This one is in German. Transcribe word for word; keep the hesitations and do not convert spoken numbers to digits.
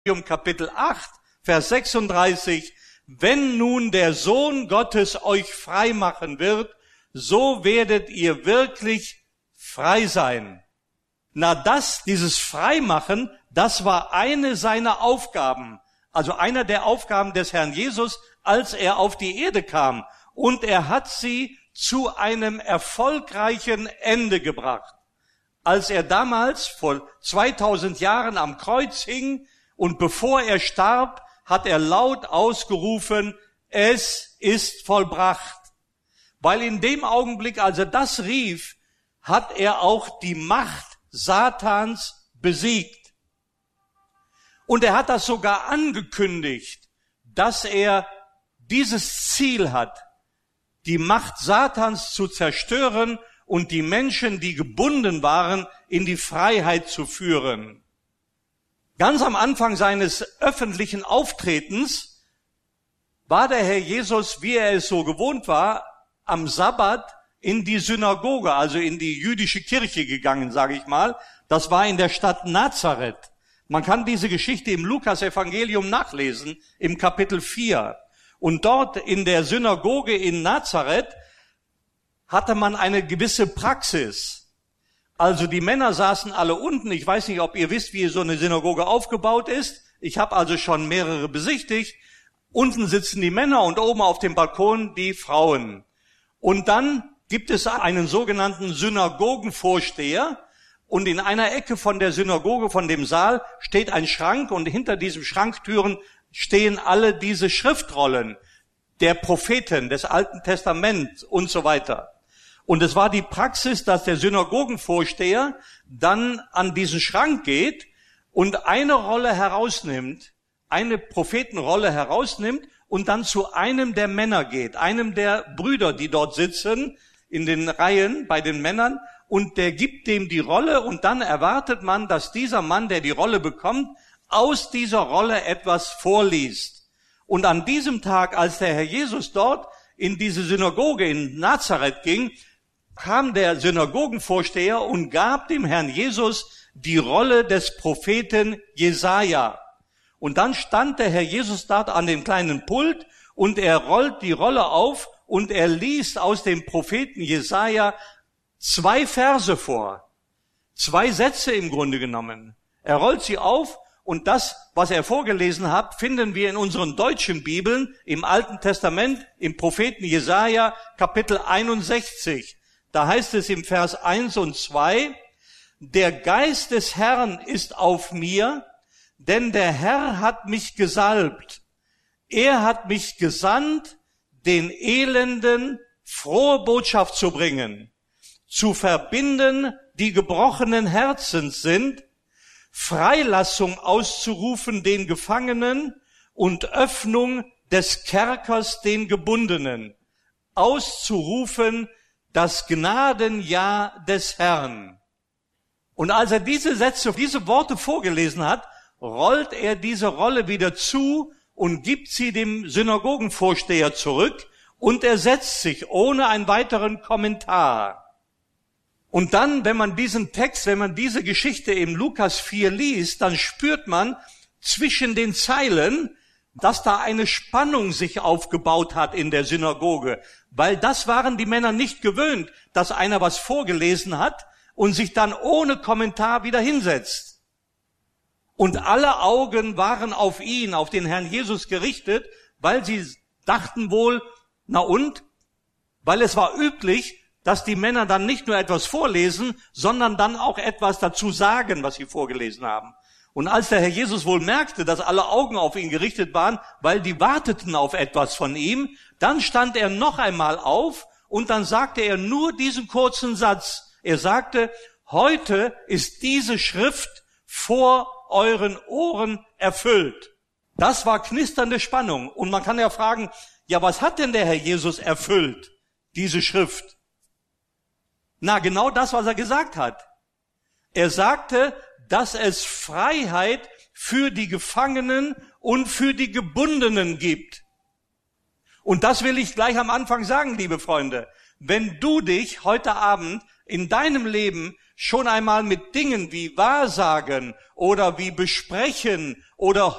Kapitel acht, Vers sechsunddreißig, wenn nun der Sohn Gottes euch frei machen wird, so werdet ihr wirklich frei sein. Na, das, dieses Freimachen, das war eine seiner Aufgaben. Also einer der Aufgaben des Herrn Jesus, als er auf die Erde kam. Und er hat sie zu einem erfolgreichen Ende gebracht. Als er damals vor zweitausend Jahren am Kreuz hing und bevor er starb, hat er laut ausgerufen, es ist vollbracht. Weil in dem Augenblick, als er das rief, hat er auch die Macht Satans besiegt. Und er hat das sogar angekündigt, dass er dieses Ziel hat, die Macht Satans zu zerstören und die Menschen, die gebunden waren, in die Freiheit zu führen. Ganz am Anfang seines öffentlichen Auftretens war der Herr Jesus, wie er es so gewohnt war, am Sabbat in die Synagoge, also in die jüdische Kirche gegangen, sage ich mal. Das war in der Stadt Nazareth. Man kann diese Geschichte im Lukas-Evangelium nachlesen, im Kapitel vier. Und dort in der Synagoge in Nazareth hatte man eine gewisse Praxis. Also die Männer saßen alle unten. Ich weiß nicht, ob ihr wisst, wie so eine Synagoge aufgebaut ist. Ich habe also schon mehrere besichtigt. Unten sitzen die Männer und oben auf dem Balkon die Frauen. Und dann gibt es einen sogenannten Synagogenvorsteher. Und in einer Ecke von der Synagoge, von dem Saal, steht ein Schrank. Und hinter diesem Schranktüren stehen alle diese Schriftrollen der Propheten, des Alten Testaments und so weiter. Und es war die Praxis, dass der Synagogenvorsteher dann an diesen Schrank geht und eine Rolle herausnimmt, eine Prophetenrolle herausnimmt und dann zu einem der Männer geht, einem der Brüder, die dort sitzen, in den Reihen bei den Männern, und der gibt dem die Rolle und dann erwartet man, dass dieser Mann, der die Rolle bekommt, aus dieser Rolle etwas vorliest. Und an diesem Tag, als der Herr Jesus dort in diese Synagoge in Nazareth ging, kam der Synagogenvorsteher und gab dem Herrn Jesus die Rolle des Propheten Jesaja. Und dann stand der Herr Jesus dort an dem kleinen Pult und er rollt die Rolle auf und er liest aus dem Propheten Jesaja zwei Verse vor. Zwei Sätze im Grunde genommen. Er rollt sie auf und das, was er vorgelesen hat, finden wir in unseren deutschen Bibeln im Alten Testament, im Propheten Jesaja, Kapitel einundsechzig. Da heißt es im Vers eins und zwei, der Geist des Herrn ist auf mir, denn der Herr hat mich gesalbt. Er hat mich gesandt, den Elenden frohe Botschaft zu bringen, zu verbinden, die gebrochenen Herzens sind, Freilassung auszurufen den Gefangenen und Öffnung des Kerkers den Gebundenen, auszurufen das Gnadenjahr des Herrn. Und als er diese Sätze, diese Worte vorgelesen hat, rollt er diese Rolle wieder zu und gibt sie dem Synagogenvorsteher zurück und er setzt sich ohne einen weiteren Kommentar. Und dann, wenn man diesen Text, wenn man diese Geschichte im Lukas vier liest, dann spürt man zwischen den Zeilen, dass da eine Spannung sich aufgebaut hat in der Synagoge, weil das waren die Männer nicht gewöhnt, dass einer was vorgelesen hat und sich dann ohne Kommentar wieder hinsetzt. Und alle Augen waren auf ihn, auf den Herrn Jesus gerichtet, weil sie dachten wohl, na und? Weil es war üblich, dass die Männer dann nicht nur etwas vorlesen, sondern dann auch etwas dazu sagen, was sie vorgelesen haben. Und als der Herr Jesus wohl merkte, dass alle Augen auf ihn gerichtet waren, weil die warteten auf etwas von ihm, dann stand er noch einmal auf und dann sagte er nur diesen kurzen Satz. Er sagte, heute ist diese Schrift vor euren Ohren erfüllt. Das war knisternde Spannung. Und man kann ja fragen, ja, was hat denn der Herr Jesus erfüllt, diese Schrift? Na, genau das, was er gesagt hat. Er sagte, dass es Freiheit für die Gefangenen und für die Gebundenen gibt. Und das will ich gleich am Anfang sagen, liebe Freunde. Wenn du dich heute Abend in deinem Leben schon einmal mit Dingen wie Wahrsagen oder wie Besprechen oder